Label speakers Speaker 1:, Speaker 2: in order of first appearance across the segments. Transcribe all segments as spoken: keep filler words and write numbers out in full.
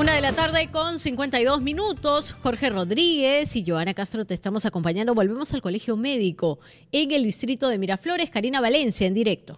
Speaker 1: Una de la tarde con cincuenta y dos minutos. Jorge Rodríguez y Joana Castro te estamos acompañando. Volvemos al Colegio Médico en el distrito de Miraflores. Karina Valencia en directo.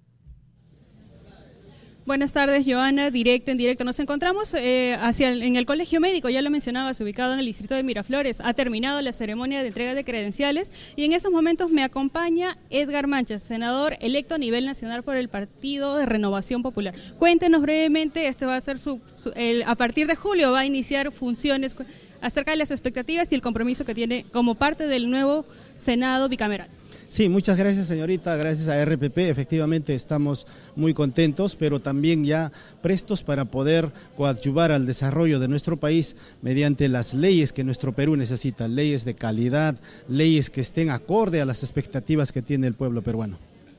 Speaker 2: Buenas tardes, Joana, directo, en directo. Nos encontramos eh, hacia el, en el Colegio Médico, ya lo mencionabas, ubicado en el distrito de Miraflores. Ha terminado la ceremonia de entrega de credenciales y en esos momentos me acompaña Edgar Manchas, senador electo a nivel nacional por el Partido de Renovación Popular. Cuéntenos brevemente, este va a ser su, su el, a partir de julio va a iniciar funciones acerca de las expectativas y el compromiso que tiene como parte del nuevo Senado bicameral.
Speaker 3: Sí, muchas gracias, señorita, gracias a R P P, efectivamente estamos muy contentos, pero también ya prestos para poder coadyuvar al desarrollo de nuestro país mediante las leyes que nuestro Perú necesita, leyes de calidad, leyes que estén acorde a las expectativas que tiene el pueblo peruano.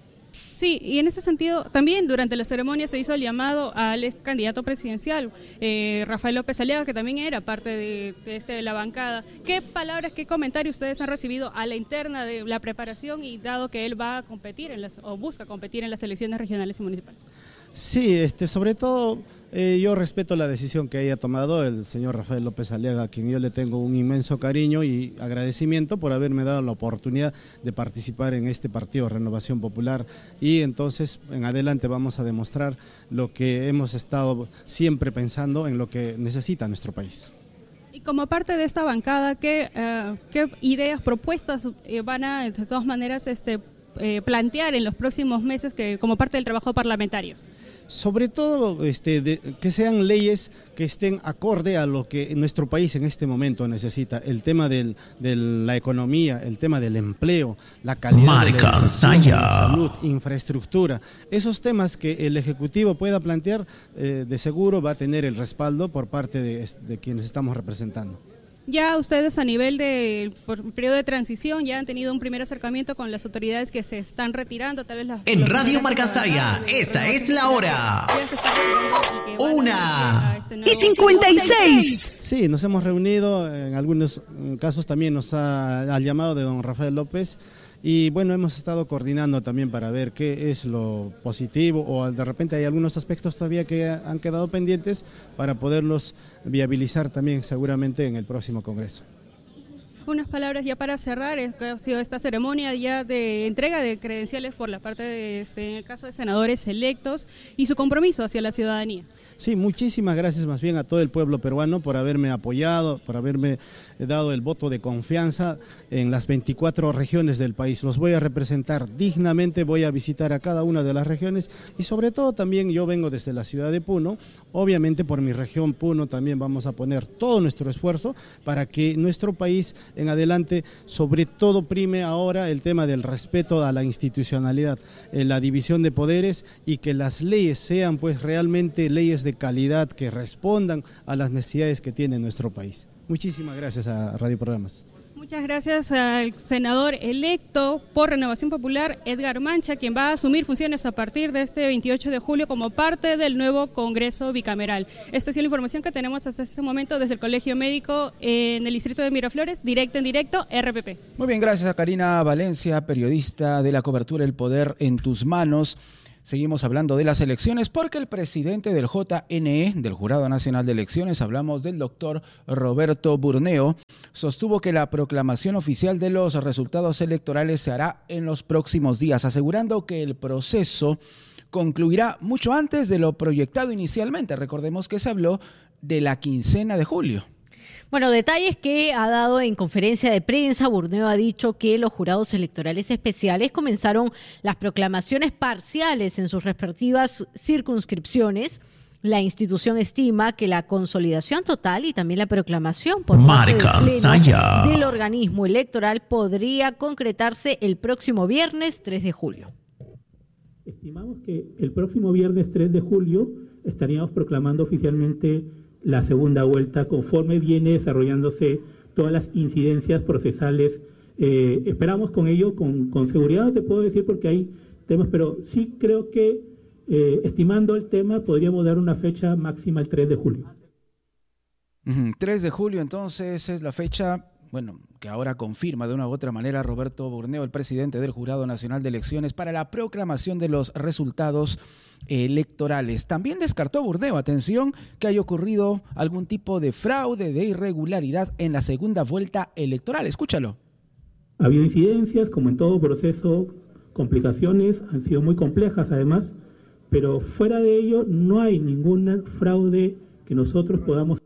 Speaker 2: Sí, y en ese sentido, también durante la ceremonia se hizo el llamado al ex candidato presidencial, eh, Rafael López Aliaga, que también era parte de, de, este, de la bancada. ¿Qué palabras, qué comentarios ustedes han recibido a la interna de la preparación y dado que él va a competir en las, o busca competir en las elecciones regionales y municipales?
Speaker 3: Sí, este, sobre todo eh, yo respeto la decisión que haya tomado el señor Rafael López Aliaga, a quien yo le tengo un inmenso cariño y agradecimiento por haberme dado la oportunidad de participar en este partido Renovación Popular, y entonces en adelante vamos a demostrar lo que hemos estado siempre pensando en lo que necesita nuestro país.
Speaker 2: Y como parte de esta bancada, ¿qué, uh, qué ideas, propuestas eh, van a de todas maneras este, eh, plantear en los próximos meses que como parte del trabajo parlamentario?
Speaker 3: Sobre todo este, de, que sean leyes que estén acorde a lo que nuestro país en este momento necesita, el tema del, de la economía, el tema del empleo, la calidad
Speaker 4: Marca,
Speaker 3: de la
Speaker 4: Saya.
Speaker 3: salud, infraestructura, esos temas que el Ejecutivo pueda plantear, eh, de seguro va a tener el respaldo por parte de, de quienes estamos representando.
Speaker 2: Ya ustedes a nivel de por periodo de transición ya han tenido un primer acercamiento con las autoridades que se están retirando, tal vez las,
Speaker 4: en Radio Marca Saya, esta es la hora. Una y cincuenta y seis.
Speaker 3: Sí, nos hemos reunido, en algunos casos también nos ha, ha llamado de don Rafael López. Y bueno, hemos estado coordinando también para ver qué es lo positivo o de repente hay algunos aspectos todavía que han quedado pendientes para poderlos viabilizar también seguramente en el próximo Congreso.
Speaker 2: Unas palabras ya para cerrar, es que ha sido esta ceremonia ya de entrega de credenciales por la parte de, este, en el caso de senadores electos y su compromiso hacia la ciudadanía.
Speaker 3: Sí, muchísimas gracias más bien a todo el pueblo peruano por haberme apoyado, por haberme dado el voto de confianza en las veinticuatro regiones del país. Los voy a representar dignamente, voy a visitar a cada una de las regiones y sobre todo también yo vengo desde la ciudad de Puno. Obviamente por mi región Puno también vamos a poner todo nuestro esfuerzo para que nuestro país en adelante sobre todo prime ahora el tema del respeto a la institucionalidad, en la división de poderes y que las leyes sean pues realmente leyes de calidad que respondan a las necesidades que tiene nuestro país. Muchísimas gracias a Radio Programas.
Speaker 2: Muchas gracias al senador electo por Renovación Popular, Edgar Mancha, quien va a asumir funciones a partir de este veintiocho de julio como parte del nuevo Congreso bicameral. Esta es la información que tenemos hasta este momento desde el Colegio Médico en el distrito de Miraflores, directo en directo, R P P.
Speaker 5: Muy bien, gracias a Karina Valencia, periodista de la cobertura El Poder en tus manos. Seguimos hablando de las elecciones porque el presidente del J N E, del Jurado Nacional de Elecciones, hablamos del doctor Roberto Burneo, sostuvo que la proclamación oficial de los resultados electorales se hará en los próximos días, asegurando que el proceso concluirá mucho antes de lo proyectado inicialmente. Recordemos que se habló de la quincena de julio.
Speaker 1: Bueno, detalles que ha dado en conferencia de prensa. Burneo ha dicho que los jurados electorales especiales comenzaron las proclamaciones parciales en sus respectivas circunscripciones. La institución estima que la consolidación total y también la proclamación por
Speaker 4: Marca
Speaker 1: parte del
Speaker 4: Saya.
Speaker 1: Pleno del organismo electoral podría concretarse el próximo viernes tres de julio.
Speaker 6: Estimamos que el próximo viernes tres de julio estaríamos proclamando oficialmente la segunda vuelta conforme viene desarrollándose todas las incidencias procesales. Eh, esperamos con ello, con, con seguridad no te puedo decir porque hay temas, pero sí creo que eh, estimando el tema podríamos dar una fecha máxima el tres de julio.
Speaker 5: Uh-huh. tres de julio entonces es la fecha. bueno, que ahora confirma de una u otra manera Roberto Burneo, el presidente del Jurado Nacional de Elecciones, para la proclamación de los resultados electorales. También descartó Burneo, atención, que haya ocurrido algún tipo de fraude, de irregularidad en la segunda vuelta electoral. Escúchalo.
Speaker 6: Ha habido incidencias, como en todo proceso, complicaciones, han sido muy complejas además, pero fuera de ello no hay ningún fraude que nosotros podamos